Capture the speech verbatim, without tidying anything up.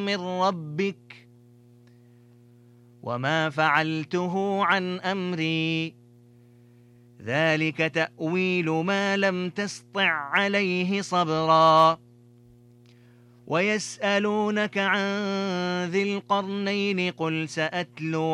من ربك وما فعلته عن أمري ذلك تأويل ما لم تسطع عليه صبرا ويسألونك عن ذي القرنين قل سأتلو